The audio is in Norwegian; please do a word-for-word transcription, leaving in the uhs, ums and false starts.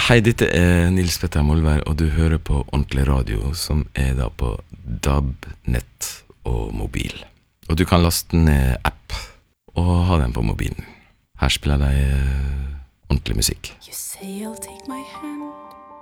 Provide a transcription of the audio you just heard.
Hei, dette er Nils Petter Molvær, og du hører på Ordentlig Radio, som er da på D A B-nett og mobil. Og du kan laste ned app og ha den på mobilen. Her spiller de uh, ordentlig musikk. You say you'll take my hand